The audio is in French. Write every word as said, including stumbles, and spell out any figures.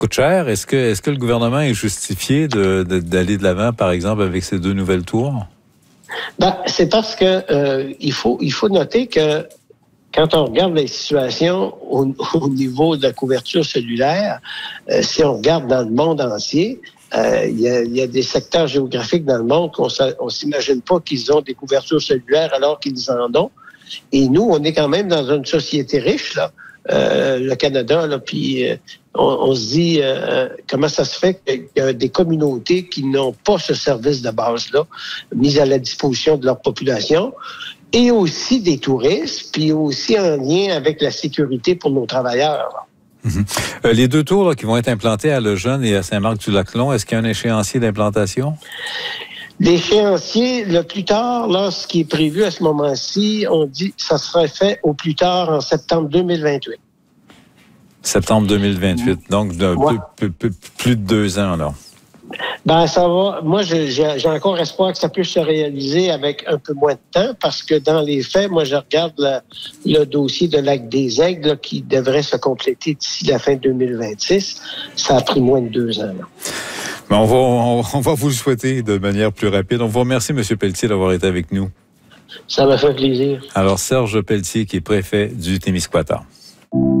coûte cher. Est-ce que, est-ce que le gouvernement est justifié de, de, d'aller de l'avant, par exemple, avec ces deux nouvelles tours? Ben, c'est parce que euh, il faut il faut noter que quand on regarde les situations au, au niveau de la couverture cellulaire, euh, si on regarde dans le monde entier, euh, il y a, il y a des secteurs géographiques dans le monde qu'on on s'imagine pas qu'ils ont des couvertures cellulaires alors qu'ils en ont. Et nous, on est quand même dans une société riche, là. Euh, le Canada, là, puis euh, on, on se dit euh, comment ça se fait qu'il y a des communautés qui n'ont pas ce service de base-là mis à la disposition de leur population, et aussi des touristes, puis aussi en lien avec la sécurité pour nos travailleurs. Mmh. Euh, les deux tours là, qui vont être implantés à Lejeune et à Saint-Marc-du-Lac-Long, est-ce qu'il y a un échéancier d'implantation? L'échéancier, le plus tard, là, ce qui est prévu à ce moment-ci, on dit que ça serait fait au plus tard en septembre deux mille vingt-huit. Septembre deux mille vingt-huit, donc de, ouais. plus, plus, plus de deux ans, là. Ben, ça va. Moi, j'ai, j'ai encore espoir que ça puisse se réaliser avec un peu moins de temps, parce que dans les faits, moi, je regarde la, le dossier de Lac des Aigles là, qui devrait se compléter d'ici la fin deux mille vingt-six. Ça a pris moins de deux ans, là. Mais on va, on, on va vous le souhaiter de manière plus rapide. On vous remercie, M. Pelletier, d'avoir été avec nous. Ça m'a fait plaisir. Alors, Serge Pelletier, qui est préfet du Témiscouata.